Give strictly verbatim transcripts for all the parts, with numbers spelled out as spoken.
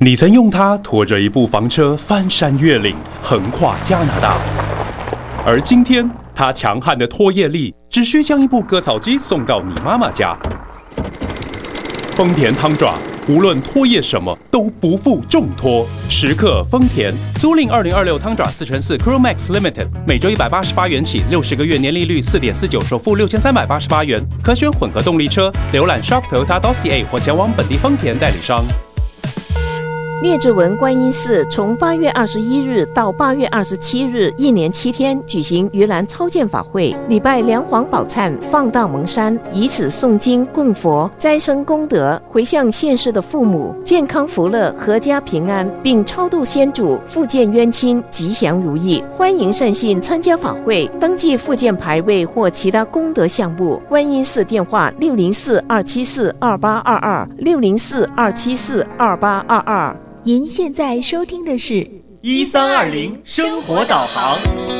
你曾用它拖着一部房车翻山越岭，横跨加拿大，而今天它强悍的拖曳力，只需将一部割草机送到你妈妈家。丰田汤爪，无论拖曳什么都不负重托，时刻丰田。租赁二零二六汤爪四乘四 Crew Max Limited， 每周一百八十八元起，六十个月年利率四点四九，首付六千三百八十八元，可选混合动力车。浏览 shop toyota dot c a 或前往本地丰田代理商。 列治文观音寺从八月二十一日到八月二十七日，一连七天举行盂兰超荐法会，礼拜梁皇宝忏，放道蒙山，以此诵经供佛，斋生功德，回向现世的父母健康福乐，阖家平安，并超度先祖，复健冤亲，吉祥如意。欢迎善信参加法会，登记复健牌位或其他功德项目。观音寺电话六零四二七四二八二二六零四二七四二八二二。 您现在收听的是一三二零生活导航。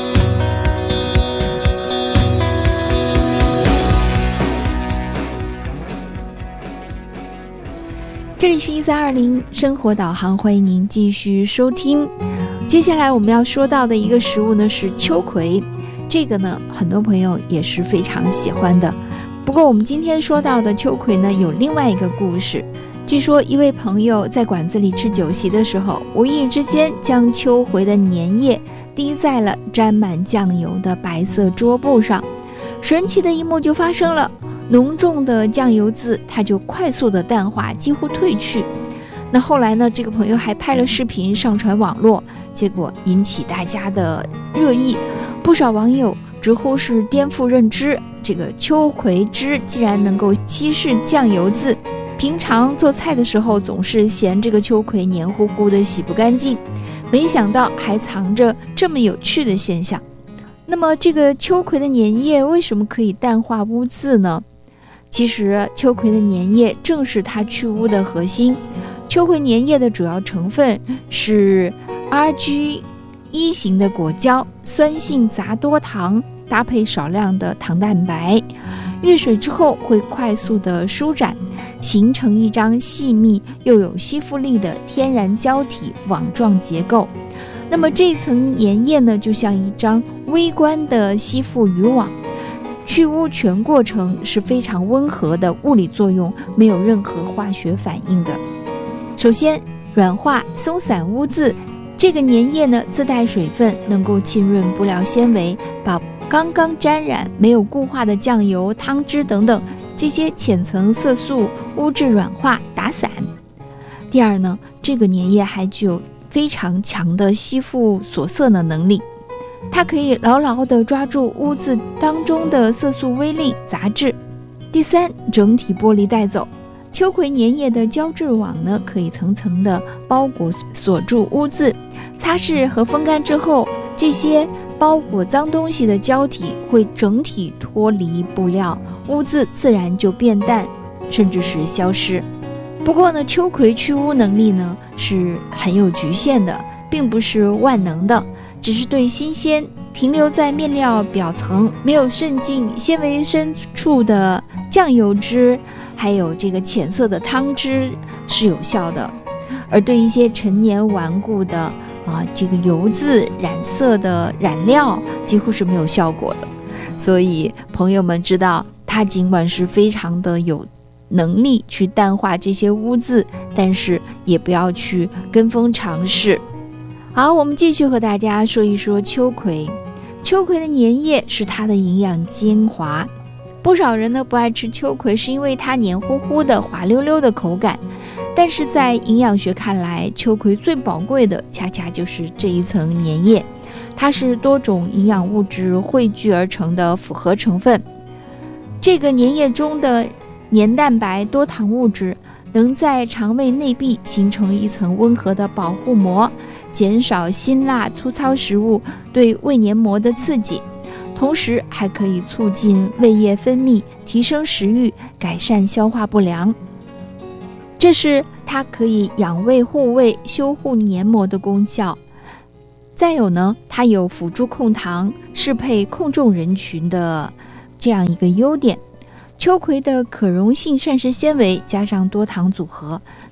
这里是一三二零生活导航，欢迎您继续收听。接下来我们要说到的一个食物呢是秋葵，这个呢很多朋友也是非常喜欢的。不过我们今天说到的秋葵呢有另外一个故事。据说一位朋友在馆子里吃酒席的时候，无意之间将秋葵的粘液滴在了沾满酱油的白色桌布上，神奇的一幕就发生了，浓重的酱油渍它就快速的淡化，几乎褪去。那后来呢，这个朋友还拍了视频上传网络，结果引起大家的热议，不少网友直呼是颠覆认知，这个秋葵汁竟然能够稀释酱油渍。平常做菜的时候总是嫌这个秋葵黏糊糊的洗不干净，没想到还藏着这么有趣的现象。那么这个秋葵的粘液为什么可以淡化污渍呢？其实秋葵的粘液正是它去污的核心。秋葵粘液的主要成分是 R G 一 型的果胶，酸性杂多糖搭配少量的糖蛋白，遇水之后会快速的舒展，形成一张细密又有吸附力的天然胶体网状结构。那么这层粘液呢，就像一张微观的吸附渔网，去污全过程是非常温和的物理作用，没有任何化学反应的。首先，软化松散污渍，这个粘液呢自带水分，能够浸润布料纤维，把刚刚沾染没有固化的酱油、汤汁等等这些浅层色素污质软化打散。第二呢，这个粘液还具有非常强的吸附锁色的能力，它可以牢牢地抓住污渍当中的色素微粒杂质。第三，整体剥离带走。秋葵粘液的胶质网呢，可以层层的包裹锁住污渍，擦拭和风干之后，这些包裹脏东西的胶体会整体脱离布料，污渍自然就变淡，甚至是消失。不过呢，秋葵去污能力呢是很有局限的，并不是万能的，只是对新鲜停留在面料表层没有渗进纤维深处的酱油汁，还有这个浅色的汤汁是有效的，而对一些陈年顽固的啊，这个油渍染色的染料几乎是没有效果的。所以朋友们知道，它尽管是非常的有能力去淡化这些污渍，但是也不要去跟风尝试。好，我们继续和大家说一说秋葵。秋葵的粘液是它的营养精华，不少人呢不爱吃秋葵，是因为它黏糊糊的、滑溜溜的口感。但是在营养学看来，秋葵最宝贵的恰恰就是这一层粘液，它是多种营养物质汇聚而成的复合成分。这个粘液中的黏蛋白多糖物质能在肠胃内壁形成一层温和的保护膜，减少辛辣粗糙食物对胃黏膜的刺激，同时还可以促进胃液分泌，提升食欲，改善消化不良。这是它可以养胃护胃、修护黏膜的功效。再有呢，它有辅助控糖、适配控重人群的这样一个优点。秋葵的可溶性膳食纤维加上多糖组合，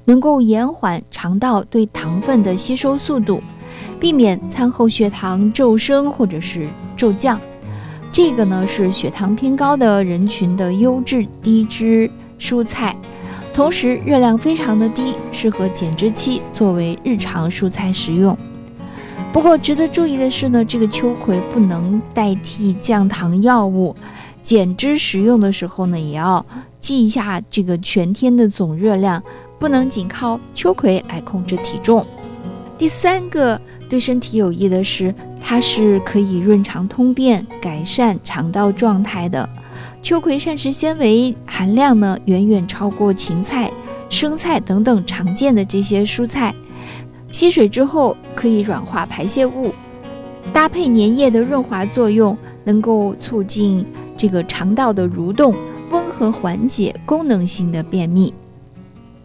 能够延缓肠道对糖分的吸收速度，避免餐后血糖骤升或者是骤降。这个呢是血糖偏高的人群的优质低脂蔬菜，同时热量非常的低，适合减脂期作为日常蔬菜食用。不过值得注意的是呢，这个秋葵不能代替降糖药物，减脂食用的时候呢，也要记一下这个全天的总热量，不能仅靠秋葵来控制体重。第三个对身体有益的是，它是可以润肠通便、改善肠道状态的。秋葵膳食纤维含量呢，远远超过芹菜、生菜等等常见的这些蔬菜。吸水之后可以软化排泄物，搭配粘液的润滑作用，能够促进这个肠道的蠕动，温和缓解功能性的便秘。